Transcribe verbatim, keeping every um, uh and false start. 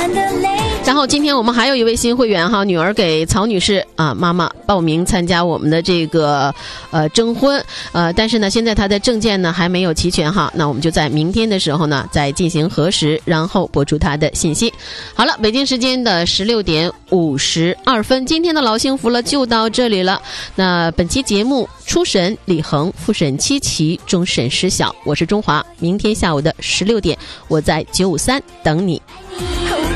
然后今天我们还有一位新会员哈，女儿给曹女士啊妈妈报名参加我们的这个呃征婚，呃但是呢现在她的证件呢还没有齐全哈，那我们就在明天的时候呢再进行核实，然后播出她的信息。好了，北京时间的十六点五十二分，今天的老幸福了就到这里了。那本期节目初审李恒，复审七期，终审失效，我是中华，明天下午的十六点我在九五三等你。